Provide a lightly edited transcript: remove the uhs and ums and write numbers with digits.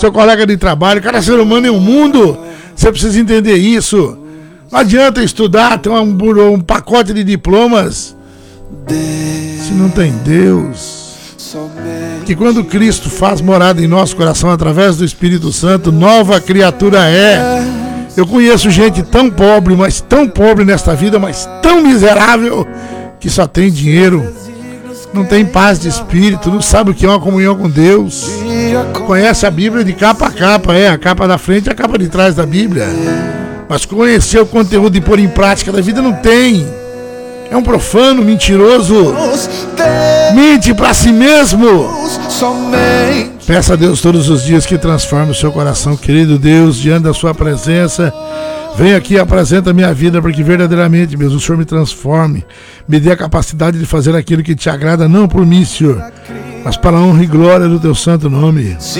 seu colega de trabalho. Cada ser humano é um mundo. Você precisa entender isso. Não adianta estudar, ter um pacote de diplomas se não tem Deus. Que quando Cristo faz morada em nosso coração através do Espírito Santo, nova criatura é. Eu conheço gente tão pobre, mas tão pobre nesta vida, mas tão miserável, que só tem dinheiro, não tem paz de espírito, não sabe o que é uma comunhão com Deus. Conhece a Bíblia de capa a capa, a capa da frente e a capa de trás da Bíblia. Mas conhecer o conteúdo e pôr em prática da vida não tem. É um profano, mentiroso. Mente para si mesmo. Peça a Deus todos os dias que transforme o seu coração, querido Deus, diante da sua presença. Vem aqui e apresenta a minha vida, porque verdadeiramente, Deus, o Senhor me transforme. Me dê a capacidade de fazer aquilo que te agrada, não por mim, Senhor, mas para a honra e glória do teu santo nome.